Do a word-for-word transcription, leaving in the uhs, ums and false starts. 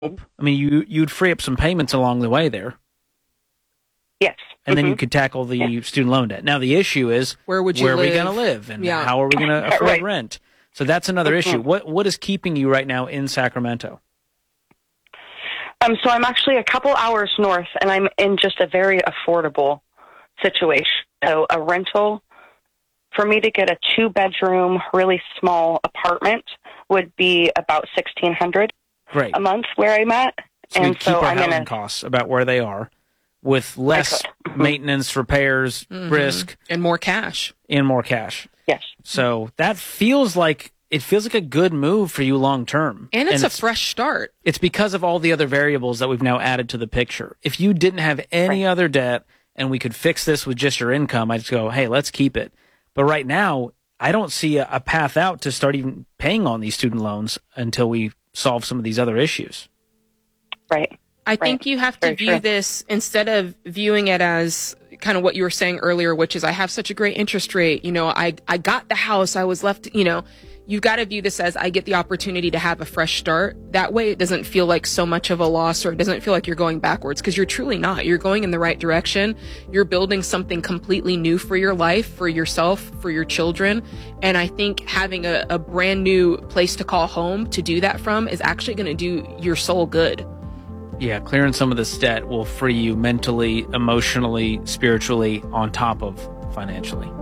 I mean, you, you'd free up some payments along the way there. Yes. And then mm-hmm. you could tackle the yeah. student loan debt. Now, the issue is, where would you where live? are we going to live? And yeah. how are we going to afford right. rent? So that's another mm-hmm. issue. What What is keeping you right now in Sacramento? Um, so I'm actually a couple hours north, and I'm in just a very affordable situation. So a rental, for me to get a two-bedroom, really small apartment would be about sixteen hundred dollars a month where I'm at. So and we keep so our I'm housing in a, costs about where they are, with less mm-hmm. maintenance, repairs, mm-hmm. risk, and more cash, and more cash. Yes. So that feels like it feels like a good move for you long term, and it's and a it's, fresh start. It's because of all the other variables that we've now added to the picture. If you didn't have any right. other debt and we could fix this with just your income, I'd just go, hey, let's keep it. But right now, I don't see a, a path out to start even paying on these student loans until we solve some of these other issues. Right. I think right. you have to Very view true. this, instead of viewing it as kind of what you were saying earlier, which is I have such a great interest rate. You know, I, I got the house. I was left, you know, you've got to view this as I get the opportunity to have a fresh start. That way it doesn't feel like so much of a loss, or it doesn't feel like you're going backwards, because you're truly not. You're going in the right direction. You're building something completely new for your life, for yourself, for your children. And I think having a, a brand new place to call home to do that from is actually going to do your soul good. Yeah, clearing some of this debt will free you mentally, emotionally, spiritually, on top of financially.